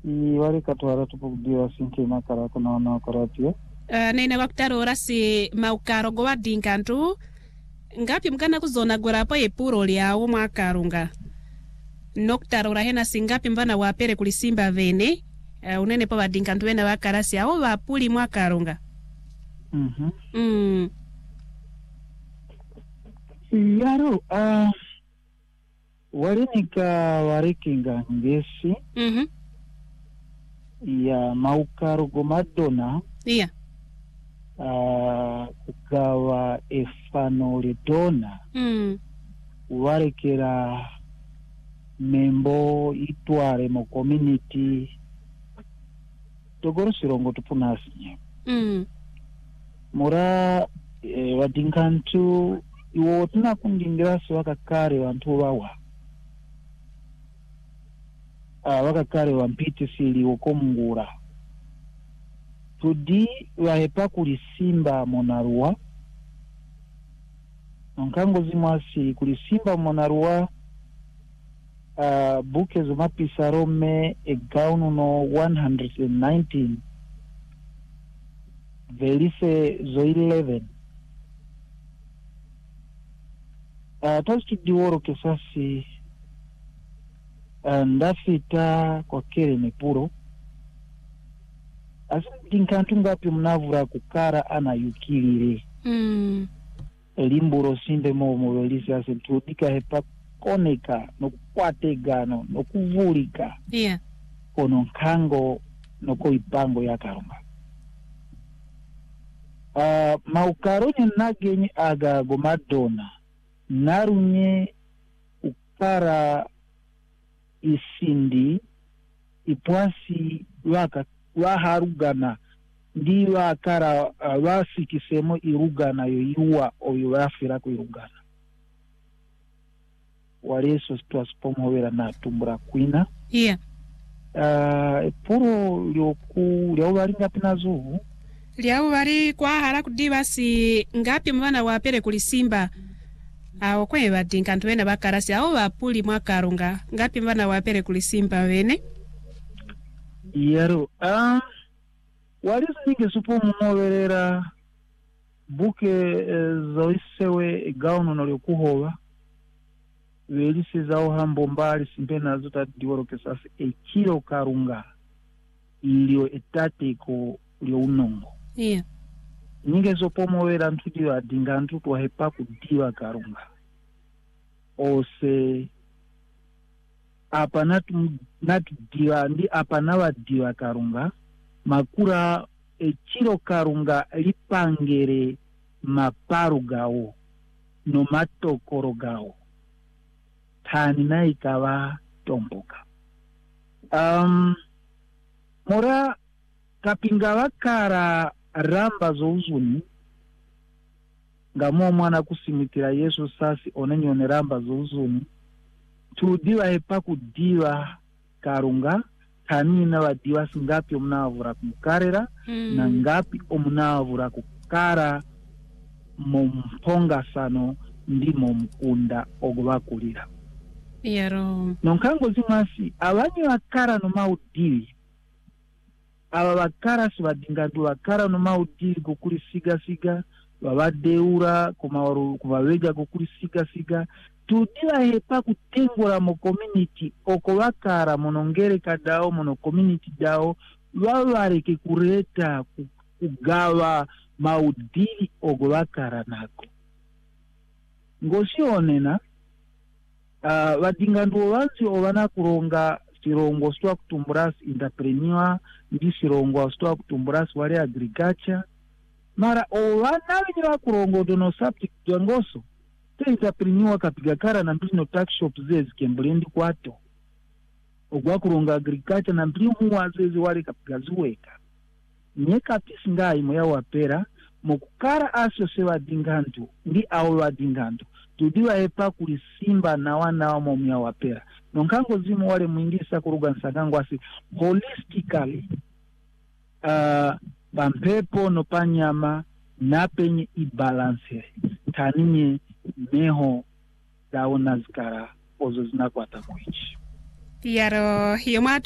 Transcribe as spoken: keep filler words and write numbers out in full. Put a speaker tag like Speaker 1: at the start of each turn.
Speaker 1: I wari katwara tupukudiwa sinke makara kuna wana koratio.
Speaker 2: Uh, nene wakutaro orasi maukaro gowa dinkantu. Ngapi mkana kuzona gorapo epuro liao mwakarunga. Nokutaro orahena singapi mbana wapere kulisimba vene. Uh, unene pa wadinkantu wena wakarasi ao wapuli mwakarunga.
Speaker 1: Mhm.
Speaker 2: Mm.
Speaker 1: Yaro, uh, walinika warikinga ngesi.
Speaker 2: Mhm.
Speaker 1: Ya maukaro gomadona.
Speaker 2: Yeah.
Speaker 1: Uh, kugawa efano ledona.
Speaker 2: Mm.
Speaker 1: Warekera membo itware mo community togoro sirongo tupunasi.
Speaker 2: Mm.
Speaker 1: Mura e, wadinkantu iwo tunakundindirasi wakakare wantu wawa. Uh, wakakare wampiti sili wokomungura. Tudi wahepa kulisimba monarua. Nkango zimwasi kulisimba monarua. Uh, buke zumapisa rome egaunu no one hundred nineteen. Velise zo eleven. Uh, Tastu diworo kesasi. Uh, ndafita kwa kere nepuro. Asi dinkantu ngapi mnavura kukara ana yukilire.
Speaker 2: Mm.
Speaker 1: Elimburo sinde mo mwelisi ase tudika hepa koneka no kwategano no kuvulika.
Speaker 2: Yeah.
Speaker 1: Kono nkango no koipango ya karunga. Uh, maukaronye nagenye aga gomadona. Narunye ukara isindi ipwasi waka waharugana ndi wakara uh, wasikisemo irugana yoyuwa oyo wafira ku irugana waleso twaspomovera na tumbura kwina.
Speaker 2: Yeah.
Speaker 1: Uh, puro lyoku lyo baringa pinazo
Speaker 2: Liao bari kwa hara kudiba si ngapi mwana wapere kulisimba. Awo kwe badinkantu wena bakarasi awo bapuli mwakarunga. Ngapi mwana wapere kulisimba wene?
Speaker 1: Yaro, ah, uh, walizo nyingi supo mmoverera buke uh, zoisewe gauno noliokuhova welisi zao hambo mbali simpena zota diwaro kesasi ekilo karunga ilio etate ko lio unongo.
Speaker 2: Yeah.
Speaker 1: Nyingi supo mmovera ntudiwa dinga ntutu wa hepa kudiwa karunga. Ose apa natu natu diwa ndi apa nawa diwa karunga makura echiro karunga lipangere maparu gao no matokoro gao tani na ikawa tomboka. Um, mora kapinga wakara ramba zouzuni ngamo mwana kusimitira Yesu sasi onanyone ramba zouzuni tudiwa hepa kudiwa karunga tani na wadiwa singapi omnavura kumukarera mm. na ngapi omnavura kukara momponga sano ndi momkunda ogobakulira.
Speaker 2: Yaro.
Speaker 1: Nonkango zimasi abanyi bakara no maudiri aba bakara sibadingandu bakara no maudiri kukuri siga siga babadeura kumawaru kubawega kukuri siga siga tudiwa hepa kutengura mo community okobakara monongere kadao mono community dao wawareke kureta kugawa maudiri ogobakara nako ngosi onena uh, badingandu wanzi obana kuronga sirongo stwa kutumburas entrepreneur ndi sirongo stwa kutumburas wale agriculture mara obana binyira kurongo dono subject jangoso tenza priniwa kapiga kara na mbino tax shop zezi kemblendi kwato ogwa kuronga agriculture na mbino huwa zezi wale kapiga zuweka nyeka pisi ngai moya wapera mokukara aso sewa dingantu ndi awo wa dingantu tudiwa hepa kulisimba na wana wa momia wapera nonkango zimu wale mwingisa kuruga nsakangu asi holistically uh, bampepo no panyama na penye ibalance taninye meho daona zikara ozo zinakwata mwichi.
Speaker 2: Yaro, hiyo